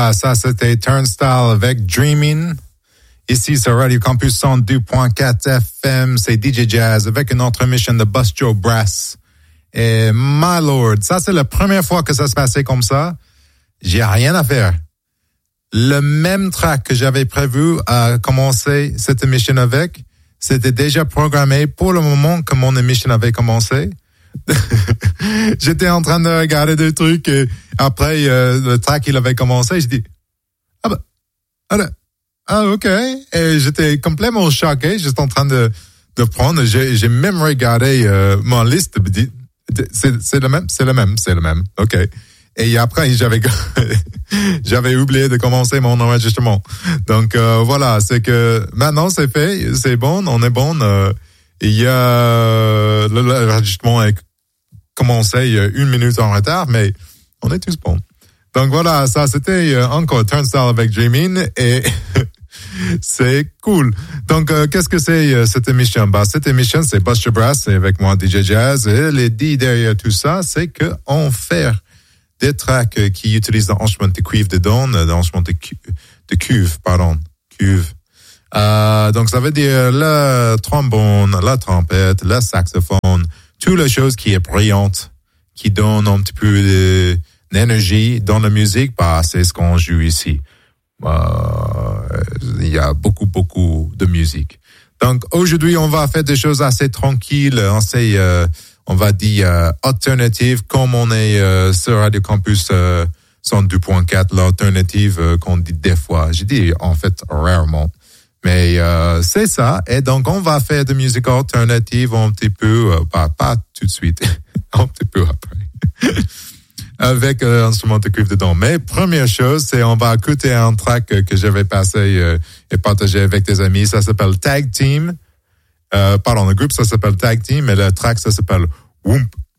Ah, ça, c'était Turnstile avec Dreaming. Ici, sur Radio Campus 102.4 FM, c'est DJ Jazz avec une autre mission de Bust Joe Brass. Et My Lord, ça, c'est la première fois que ça se passait comme ça. J'ai rien à faire. Le même track que j'avais prévu à commencer cette émission avec, c'était déjà programmé pour le moment que mon émission avait commencé. J'étais en train de regarder des trucs et après le track il avait commencé, je dis ok, et j'étais complètement choqué. J'étais en train de prendre, j'ai même regardé mon liste, c'est le même, ok. Et après j'avais oublié de commencer mon enregistrement. Donc voilà, c'est que maintenant c'est fait, c'est bon, on est bon. Il y a l'enregistrement a commencé 1 minute en retard, mais on est tous bons. Donc voilà, ça c'était encore Turnstile avec Dreamin' et c'est cool. Donc qu'est-ce que c'est cette émission? Cette émission c'est Bust Joe Brass, c'est avec moi DJ Jazz et l'idée derrière tout ça, c'est que on fait des tracks qui utilisent l'enregistrement de cuivre dedans, l'enregistrement de cuve. Donc ça veut dire le trombone, la trompette, le saxophone, toutes les choses qui est brillante, qui donnent un petit peu d'énergie dans la musique, c'est ce qu'on joue ici. Il y a beaucoup de musique. Donc aujourd'hui on va faire des choses assez tranquilles, assez on va dire alternatives, comme on est sur Radio Campus 102.4, l'alternative qu'on dit des fois. Je dis en fait rarement. Mais c'est ça, et donc on va faire de musique alternative un petit peu, pas tout de suite, un petit peu après, avec instrument de cuivre dedans. Mais première chose, c'est on va écouter un track que j'avais passé et partagé avec des amis. Ça s'appelle Tag Team. Le groupe ça s'appelle Tag Team, et le track ça s'appelle Whoomp